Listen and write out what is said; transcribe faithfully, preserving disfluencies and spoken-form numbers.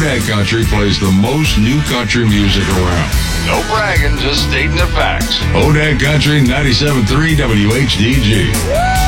Odak Country plays the most new country music around. No bragging, just stating the facts. Odak Country ninety-seven point three W H D G.